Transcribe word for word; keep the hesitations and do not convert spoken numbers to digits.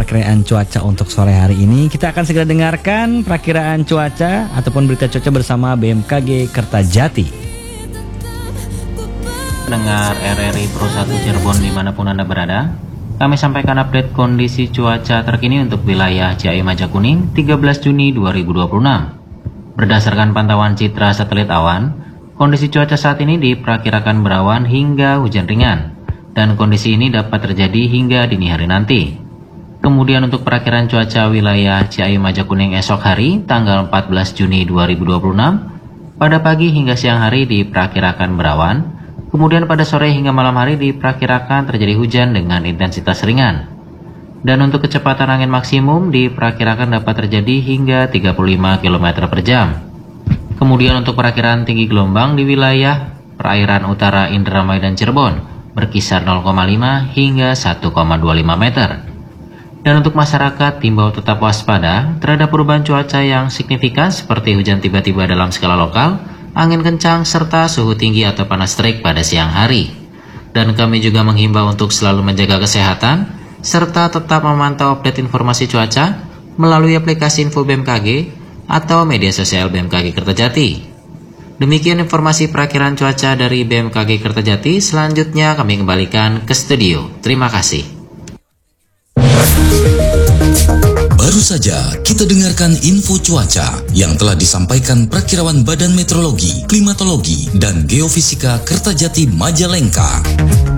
perakiraan cuaca untuk sore hari ini. Kita akan segera dengarkan perakiraan cuaca ataupun berita cuaca bersama B M K G Kertajati. Pendengar R R I Pro satu Cirebon dimanapun Anda berada, kami sampaikan update kondisi cuaca terkini untuk wilayah Ciawi Majakuning tiga belas Juni dua ribu dua puluh enam. Berdasarkan pantauan citra satelit awan, kondisi cuaca saat ini diperkirakan berawan hingga hujan ringan, dan kondisi ini dapat terjadi hingga dini hari nanti. Kemudian untuk perakiraan cuaca wilayah Ciawi Majakuning esok hari tanggal empat belas Juni dua ribu dua puluh enam, pada pagi hingga siang hari diperkirakan berawan, kemudian pada sore hingga malam hari diperkirakan terjadi hujan dengan intensitas ringan. Dan untuk kecepatan angin maksimum diperkirakan dapat terjadi hingga tiga puluh lima kilometer per jam. Kemudian untuk perakiraan tinggi gelombang di wilayah perairan utara Indramayu dan Cirebon berkisar nol koma lima hingga satu koma dua lima meter. Dan untuk masyarakat diimbau tetap waspada terhadap perubahan cuaca yang signifikan seperti hujan tiba-tiba dalam skala lokal, angin kencang, serta suhu tinggi atau panas terik pada siang hari. Dan kami juga menghimbau untuk selalu menjaga kesehatan serta tetap memantau update informasi cuaca melalui aplikasi Info B M K G atau media sosial B M K G Kertajati. Demikian informasi perakiraan cuaca dari B M K G Kertajati. Selanjutnya kami kembalikan ke studio. Terima kasih. Baru saja kita dengarkan info cuaca yang telah disampaikan Prakirawan Badan Meteorologi, Klimatologi, dan Geofisika Kertajati Majalengka.